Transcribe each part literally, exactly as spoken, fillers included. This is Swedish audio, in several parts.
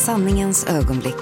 sanningens ögonblick.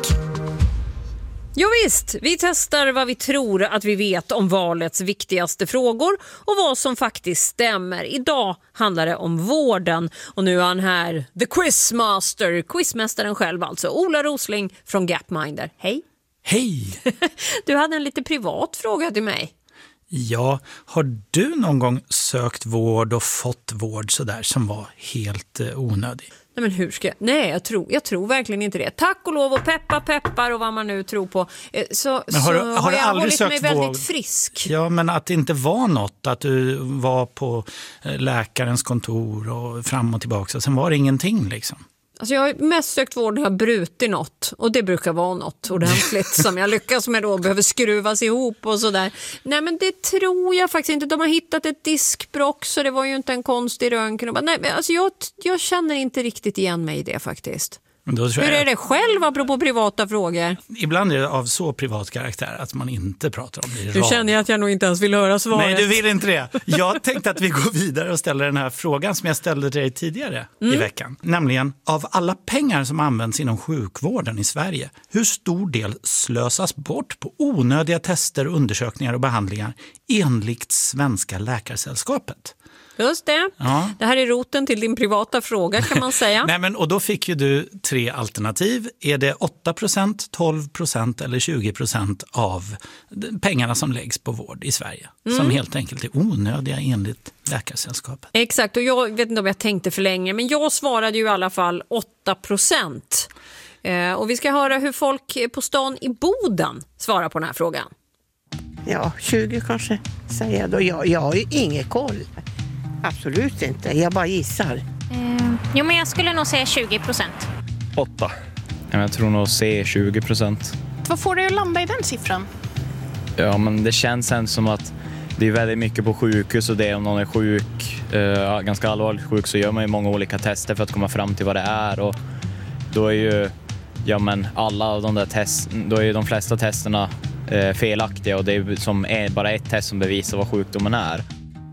Jo visst, vi testar vad vi tror att vi vet om valets viktigaste frågor och vad som faktiskt stämmer. Idag handlar det om vården och nu är han här, the quizmaster, quizmästaren själv alltså, Ola Rosling från Gapminder. Hej! Hej! Du hade en lite privat fråga till mig. Ja, har du någon gång sökt vård och fått vård sådär som var helt eh, onödig? Nej men hur ska jag? Nej, jag tror, jag tror verkligen inte det. Tack och lov och peppa peppar och vad man nu tror på. Så, Men har, så du, har, har du jag aldrig hållit sökt mig väldigt vård? frisk. Ja, men att det inte var något. Att du var på läkarens kontor och fram och tillbaka. Och sen var det ingenting liksom. Alltså jag har mest sökt vård när jag har brutit något. Och det brukar vara något ordentligt som jag lyckas med då. Behöver skruvas ihop och sådär. Nej men det tror jag faktiskt inte. De har hittat ett diskbrock så det var ju inte en konstig röntgen. Nej, alltså jag, jag känner inte riktigt igen mig i det faktiskt. Hur är det själv apropå privata frågor? Ibland är det av så privat karaktär att man inte pratar om det i radio. Nu känner jag att jag nog inte ens vill höra svaret. Nej, du vill inte det. Jag tänkte att vi går vidare och ställer den här frågan som jag ställde till dig tidigare mm. i veckan. Nämligen, av alla pengar som används inom sjukvården i Sverige, hur stor del slösas bort på onödiga tester, undersökningar och behandlingar enligt Svenska Läkarsällskapet? Just det. Ja. Det här är roten till din privata fråga kan man säga. Nej, men, och då fick ju du tre alternativ. Är det åtta procent, tolv procent eller tjugo procent av pengarna som läggs på vård i Sverige? Mm. Som helt enkelt är onödiga enligt Läkarsällskapet. Exakt, och jag vet inte om jag tänkte för länge. Men jag svarade ju i alla fall åtta procent. Eh, och vi ska höra hur folk på stan i Boden svarar på den här frågan. Ja, tjugo kanske säger jag då. Jag, jag har ju ingen koll. Absolut inte, jag bara gissar. Mm, jo, men jag skulle nog säga tjugo procent. åtta. Jag tror nog se tjugo procent. Vad får du att landa i den siffran? Ja, men det känns ändå som att det är väldigt mycket på sjukhus och det om någon är sjuk, eh, ganska allvarligt sjuk, så gör man ju många olika tester för att komma fram till vad det är. Och då är ju ja, men alla av de där test, då är ju de flesta testerna eh, felaktiga och det är som är bara ett test som bevisar vad sjukdomen är.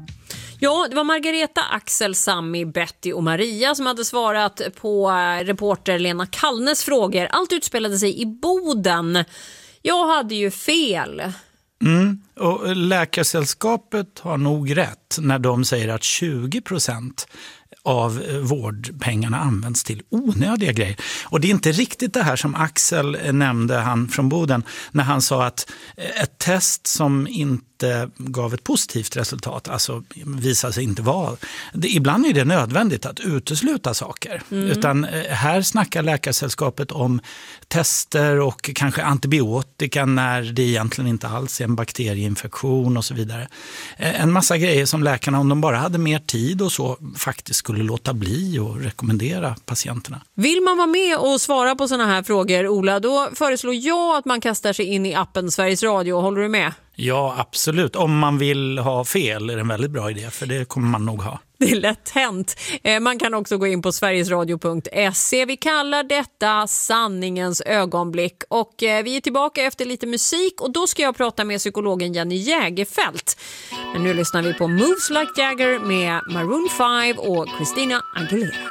Ja, det var Margareta, Axel, Sammy, Betty och Maria som hade svarat på reporter Lena Kallnes frågor. Allt utspelade sig i Boden. Jag hade ju fel. Mm, och Läkarsällskapet har nog rätt när de säger att tjugo procent av vårdpengarna används till onödiga grejer. Och det är inte riktigt det här som Axel nämnde, han från Boden, när han sa att ett test som inte gav ett positivt resultat, alltså visade sig inte vara. Det, ibland är det nödvändigt att utesluta saker. Mm. Utan här snackar Läkarsällskapet om tester och kanske antibiotika när det egentligen inte alls är en bakterieinfektion och så vidare. En massa grejer som läkarna, om de bara hade mer tid och så, faktiskt skulle låta bli och rekommendera patienterna. Vill man vara med och svara på såna här frågor, Ola, då föreslår jag att man kastar sig in i appen Sveriges Radio. Håller du med? Ja, absolut. Om man vill ha fel är det en väldigt bra idé, för det kommer man nog ha. Det är lätt hänt. Man kan också gå in på sverigesradio punkt se. Vi kallar detta sanningens ögonblick. Och vi är tillbaka efter lite musik och då ska jag prata med psykologen Jenny Jägerfelt. Men nu lyssnar vi på Moves Like Jagger med Maroon five och Christina Aguilera.